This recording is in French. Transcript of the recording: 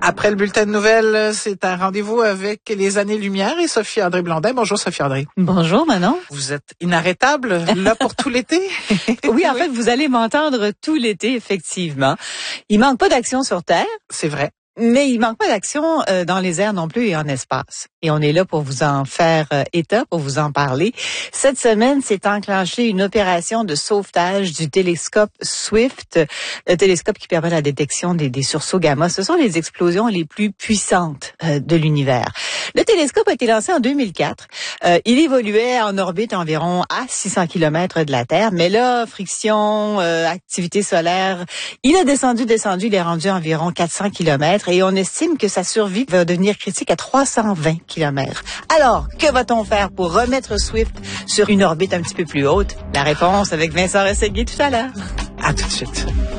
Après le bulletin de nouvelles, c'est un rendez-vous avec les années-lumière et Sophie André Blondin. Bonjour Sophie André. Bonjour Manon. Vous êtes inarrêtable, là pour tout l'été? Oui, en fait, vous allez m'entendre tout l'été, effectivement. Il manque pas d'action sur Terre. C'est vrai. Mais il manque pas d'action dans les airs non plus et en espace. Et on est là pour vous en faire état, pour vous en parler. Cette semaine, s'est enclenchée une opération de sauvetage du télescope Swift, le télescope qui permet la détection des sursauts gamma. Ce sont les explosions les plus puissantes de l'univers. Le télescope a été lancé en 2004. Il évoluait en orbite environ à 600 km de la Terre. Mais là, friction, activité solaire, il a descendu, il est rendu à environ 400 km. Et on estime que sa survie va devenir critique à 320 km. Alors, que va-t-on faire pour remettre Swift sur une orbite un petit peu plus haute? La réponse avec Vincent Rességuier tout à l'heure. À tout de suite.